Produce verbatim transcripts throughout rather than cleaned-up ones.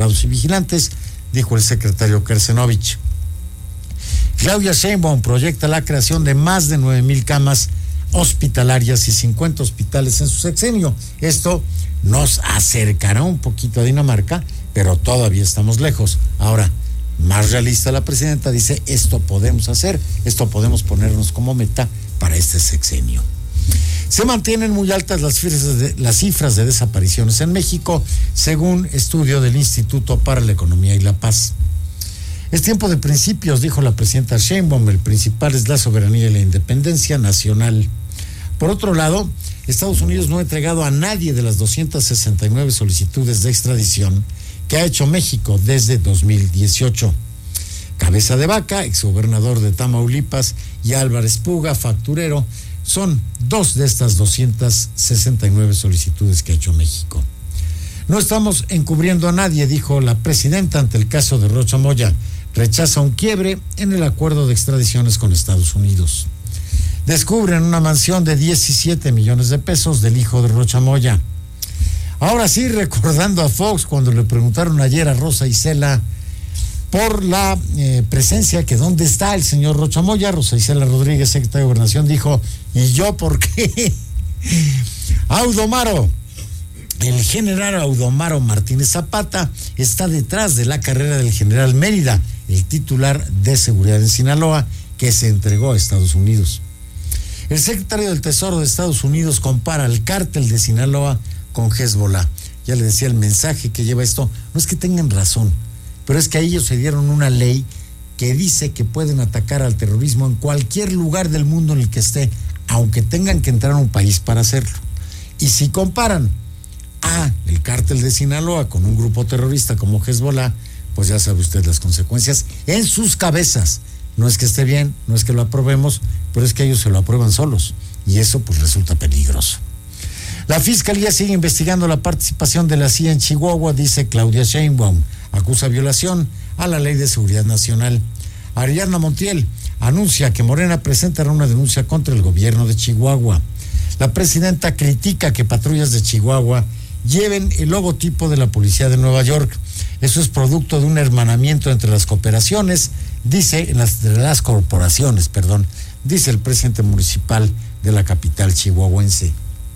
controlados y vigilantes, dijo el secretario Kersenovich. Claudia Sheinbaum proyecta la creación de más de nueve mil camas hospitalarias y cincuenta hospitales en su sexenio. Esto nos acercará un poquito a Dinamarca, pero todavía estamos lejos. Ahora, más realista la presidenta dice, esto podemos hacer, esto podemos ponernos como meta para este sexenio. Se mantienen muy altas las cifras, de, las cifras de desapariciones en México, según estudio del Instituto para la Economía y la Paz. Es tiempo de principios, dijo la presidenta Sheinbaum, el principal es la soberanía y la independencia nacional. Por otro lado, Estados Unidos no ha entregado a nadie de las doscientas sesenta y nueve solicitudes de extradición que ha hecho México desde dos mil dieciocho. Cabeza de Vaca, exgobernador de Tamaulipas, y Álvarez Puga, facturero, son dos de estas doscientas sesenta y nueve solicitudes que ha hecho México. No estamos encubriendo a nadie, dijo la presidenta ante el caso de Rocha Moya. Rechaza un quiebre en el acuerdo de extradiciones con Estados Unidos. Descubren una mansión de diecisiete millones de pesos del hijo de Rocha Moya. Ahora sí, recordando a Fox cuando le preguntaron ayer a Rosa Isela por la eh, presencia, que dónde está el señor Rocha Moya, Rosa Isela Rodríguez, secretaria de Gobernación, dijo, ¿y yo por qué? Audomaro, el general Audomaro Martínez Zapata está detrás de la carrera del general Mérida, el titular de seguridad en Sinaloa, que se entregó a Estados Unidos. El secretario del Tesoro de Estados Unidos compara el cártel de Sinaloa con Hezbollah. Ya le decía el mensaje que lleva esto, no es que tengan razón, pero es que a ellos se dieron una ley que dice que pueden atacar al terrorismo en cualquier lugar del mundo en el que esté, aunque tengan que entrar a un país para hacerlo. Y si comparan a el cártel de Sinaloa con un grupo terrorista como Hezbollah, pues ya sabe usted las consecuencias en sus cabezas. No es que esté bien, no es que lo aprobemos, pero es que ellos se lo aprueban solos, y eso pues resulta peligroso. La Fiscalía sigue investigando la participación de la C I A en Chihuahua, dice Claudia Sheinbaum. Acusa violación a la Ley de Seguridad Nacional. Ariadna Montiel anuncia que Morena presentará una denuncia contra el gobierno de Chihuahua. La presidenta critica que patrullas de Chihuahua lleven el logotipo de la policía de Nueva York. Eso es producto de un hermanamiento entre las cooperaciones, dice, en las, de las corporaciones, perdón, dice el presidente municipal de la capital chihuahuense.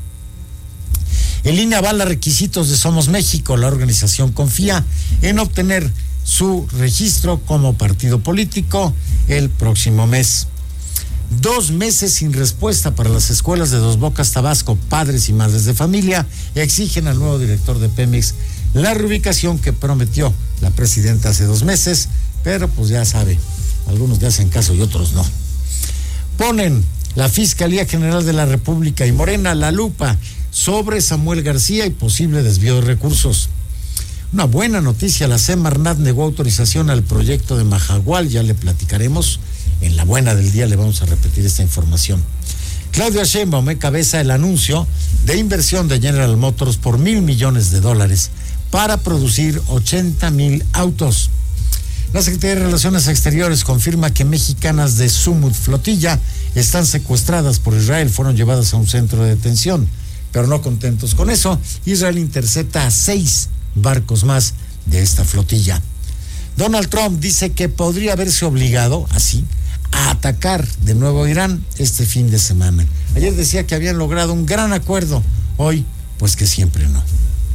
El I N E avala requisitos de Somos México. La organización confía en obtener su registro como partido político el próximo mes. Dos meses sin respuesta para las escuelas de Dos Bocas, Tabasco. Padres y madres de familia exigen al nuevo director de Pemex la reubicación que prometió la presidenta hace dos meses, pero pues ya sabe, algunos le hacen caso y otros no. Ponen la Fiscalía General de la República y Morena la lupa sobre Samuel García y posible desvío de recursos. Una buena noticia, la Semarnat negó autorización al proyecto de Majagual, ya le platicaremos. En la buena del día le vamos a repetir esta información. Claudia Sheinbaum encabeza el anuncio de inversión de General Motors por mil millones de dólares para producir ochenta mil autos. La Secretaría de Relaciones Exteriores confirma que mexicanas de Sumut Flotilla están secuestradas por Israel, fueron llevadas a un centro de detención. Pero no contentos con eso, Israel intercepta a seis barcos más de esta flotilla. Donald Trump dice que podría haberse obligado, así, a atacar de nuevo a Irán este fin de semana. Ayer decía que habían logrado un gran acuerdo, hoy, pues que siempre no.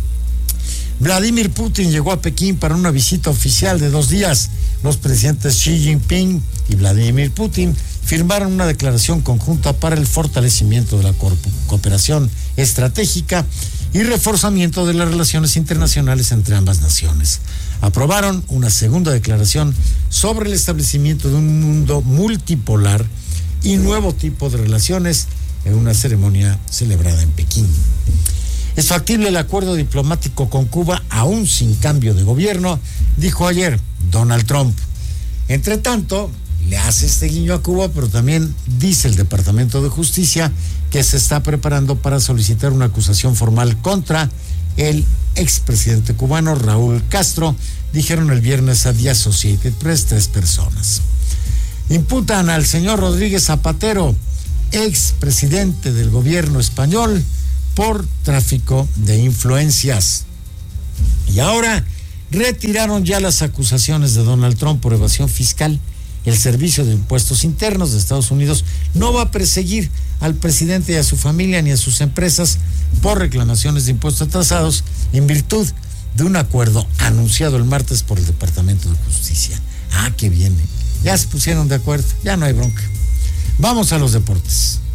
Vladimir Putin llegó a Pekín para una visita oficial de dos días. Los presidentes Xi Jinping y Vladimir Putin firmaron una declaración conjunta para el fortalecimiento de la cooperación estratégica y reforzamiento de las relaciones internacionales entre ambas naciones. Aprobaron una segunda declaración sobre el establecimiento de un mundo multipolar y nuevo tipo de relaciones en una ceremonia celebrada en Pekín. Es factible el acuerdo diplomático con Cuba aún sin cambio de gobierno, dijo ayer Donald Trump. Entre tanto, le hace este guiño a Cuba, pero también dice el Departamento de Justicia que se está preparando para solicitar una acusación formal contra el expresidente cubano Raúl Castro, dijeron el viernes a The Associated Press tres personas. Imputan al señor Rodríguez Zapatero, expresidente del gobierno español, por tráfico de influencias. Y ahora retiraron ya las acusaciones de Donald Trump por evasión fiscal. El Servicio de Impuestos Internos de Estados Unidos no va a perseguir al presidente y a su familia ni a sus empresas por reclamaciones de impuestos atrasados en virtud de un acuerdo anunciado el martes por el Departamento de Justicia. Ah, qué bien, ¿eh? Ya se pusieron de acuerdo, ya no hay bronca. Vamos a los deportes.